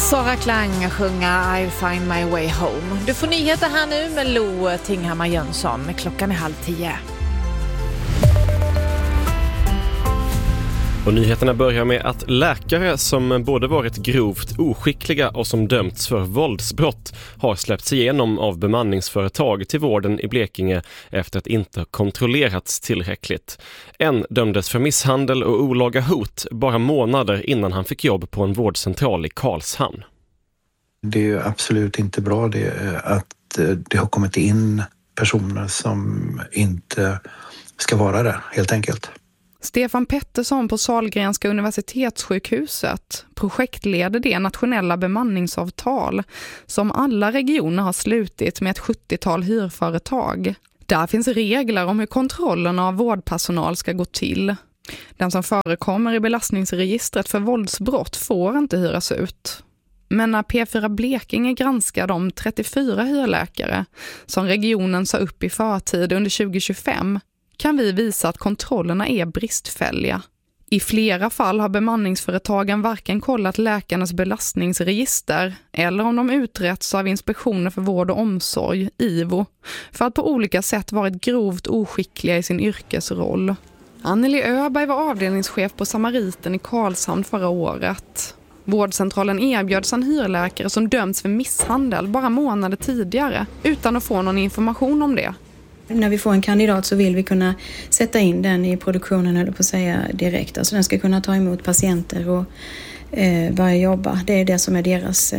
Sara Klang sjunga I'll find my way home. Du får nyheter här nu med Lo Tinghammar Jönsson. Klockan är 9:30. Och nyheterna börjar med att läkare som både varit grovt oskickliga och som dömts för våldsbrott har släppts igenom av bemanningsföretag till vården i Blekinge efter att inte kontrollerats tillräckligt. En dömdes för misshandel och olaga hot bara månader innan han fick jobb på en vårdcentral i Karlshamn. Det är ju absolut inte bra att det har kommit in personer som inte ska vara där, helt enkelt. Stefan Pettersson på Sahlgrenska universitetssjukhuset projektleder det nationella bemanningsavtal som alla regioner har slutit med ett 70-tal hyrföretag. Där finns regler om hur kontrollerna av vårdpersonal ska gå till. Den som förekommer i belastningsregistret för våldsbrott får inte hyras ut. Men när P4 Blekinge granskar de 34 hyrläkare som regionen sa upp i förtid under 2025 kan vi visa att kontrollerna är bristfälliga. I flera fall har bemanningsföretagen varken kollat läkarnas belastningsregister eller om de uträtts av Inspektionen för vård och omsorg, IVO, för att på olika sätt varit grovt oskickliga i sin yrkesroll. Anneli Öberg var avdelningschef på Samariten i Karlshamn förra året. Vårdcentralen erbjöds en hyrläkare som dömts för misshandel bara månader tidigare utan att få någon information om det. När vi får en kandidat så vill vi kunna sätta in den i produktionen eller på att säga direkt. Alltså den ska kunna ta emot patienter och börja jobba. Det är det som är deras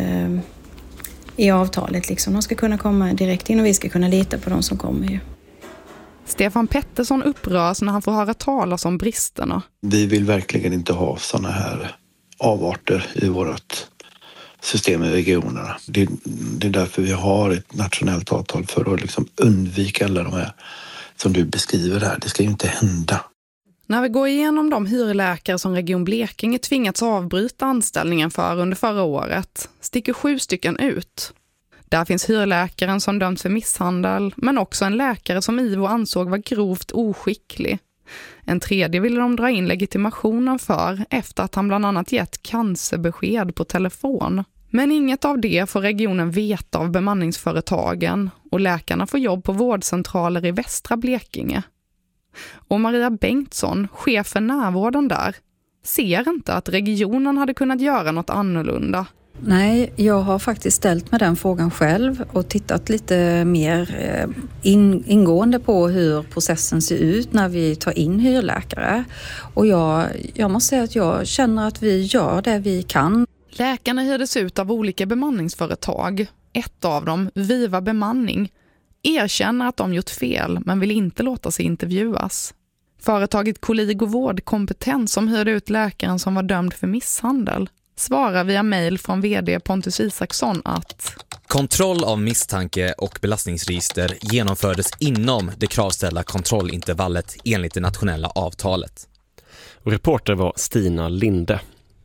i avtalet. Liksom. De ska kunna komma direkt in och vi ska kunna lita på de som kommer ju. Stefan Pettersson upprörs när han får höra talas om bristerna. Vi vill verkligen inte ha sådana här avarter i vårt system i regionerna. Det är därför vi har ett nationellt avtal för att liksom undvika alla de här som du beskriver här. Det ska ju inte hända. När vi går igenom de hyrläkare som Region Blekinge tvingats avbryta anställningen för under förra året sticker 7 stycken ut. Där finns hyrläkaren som dömts för misshandel men också en läkare som IVO ansåg var grovt oskicklig. En tredje ville de dra in legitimationen för efter att han bland annat gett cancerbesked på telefon. Men inget av det får regionen veta av bemanningsföretagen och läkarna får jobb på vårdcentraler i västra Blekinge. Och Maria Bengtsson, chef för närvården där, ser inte att regionen hade kunnat göra något annorlunda. Nej, jag har faktiskt ställt mig den frågan själv och tittat lite mer ingående på hur processen ser ut när vi tar in hyrläkare. Och jag måste säga att jag känner att vi gör det vi kan. Läkarna hyrdes ut av olika bemanningsföretag. Ett av dem, Viva Bemanning, erkänner att de gjort fel men vill inte låta sig intervjuas. Företaget Kolligo Vårdkompetens som hyrde ut läkaren som var dömd för misshandel svarar via mejl från vd Pontus Isaksson att kontroll av misstanke och belastningsregister genomfördes inom det kravställda kontrollintervallet enligt det nationella avtalet. Och reporter var Stina Linde.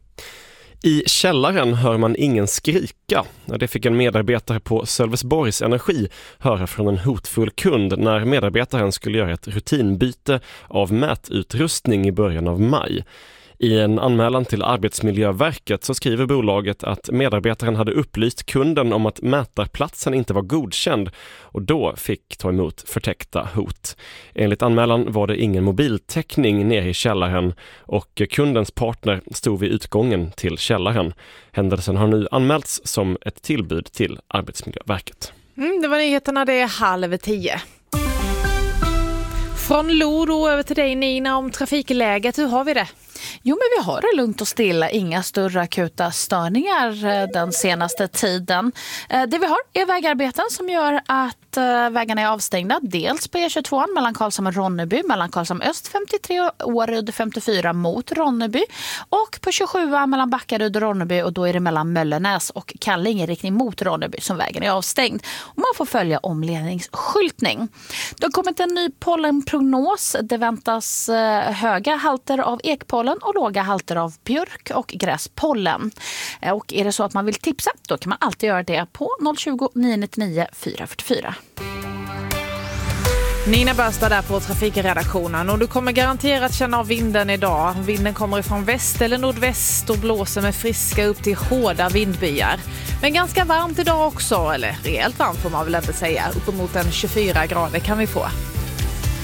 I källaren hör man ingen skrika. Det fick en medarbetare på Sölvesborgs Energi höra från en hotfull kund när medarbetaren skulle göra ett rutinbyte av mätutrustning i början av maj. I en anmälan till Arbetsmiljöverket så skriver bolaget att medarbetaren hade upplyst kunden om att mätarplatsen inte var godkänd och då fick ta emot förtäckta hot. Enligt anmälan var det ingen mobiltäckning nere i källaren och kundens partner stod vid utgången till källaren. Händelsen har nu anmälts som ett tillbud till Arbetsmiljöverket. Det var nyheterna, det är 9:30. Från Loro över till dig Nina om trafikläget, hur har vi det? Jo, men vi har det lugnt och stilla. Inga större akuta störningar den senaste tiden. Det vi har är vägarbeten som gör att vägarna är avstängda. Dels på E22 mellan Karlshamn och Ronneby, mellan Karlshamn Öst 53 och Åryd 54 mot Ronneby. Och på 27 mellan Backaryd och Ronneby och då är det mellan Möllenäs och Kallinge i riktning mot Ronneby som vägen är avstängd. Och man får följa omledningsskyltning. Det har kommit en ny pollenprognos. Det väntas höga halter av ekpollen och låga halter av björk och gräspollen. Och är det så att man vill tipsa, då kan man alltid göra det på 020 999 444. Nina Börstad där på trafikredaktionen och du kommer garanterat känna av vinden idag. Vinden kommer ifrån väst eller nordväst och blåser med friska upp till hårda vindbyar. Men ganska varmt idag också, eller rejält varmt får man väl inte säga. Uppemot en 24 grader kan vi få.